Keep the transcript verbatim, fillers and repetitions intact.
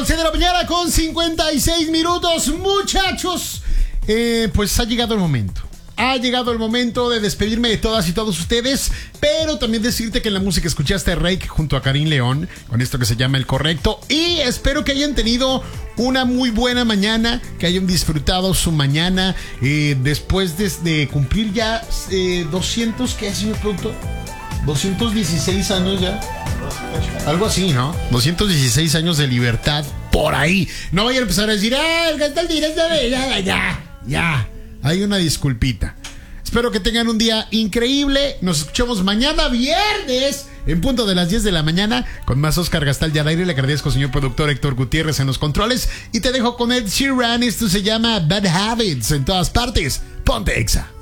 once de la mañana con cincuenta y seis minutos, muchachos. Eh, pues ha llegado el momento. Ha llegado el momento de despedirme de todas y todos ustedes, pero también decirte que en la música escuchaste a Rake junto a Karim León, con esto que se llama El Correcto, y espero que hayan tenido una muy buena mañana, que hayan disfrutado su mañana, eh, después de, de cumplir ya eh, doscientos, ¿qué es, señor productor? doscientos dieciséis años ya. Algo así, ¿no? doscientos dieciséis años de libertad por ahí. No vayan a empezar a decir, ah, el Gastal directo de ya, ya, ya. Hay una disculpita. Espero que tengan un día increíble. Nos escuchamos mañana viernes en punto de las diez de la mañana con más Oscar Gastal ya al aire. Le agradezco, señor productor Héctor Gutiérrez en los controles. Y te dejo con Ed Sheeran. Esto se llama Bad Habits en todas partes. Ponte Exa.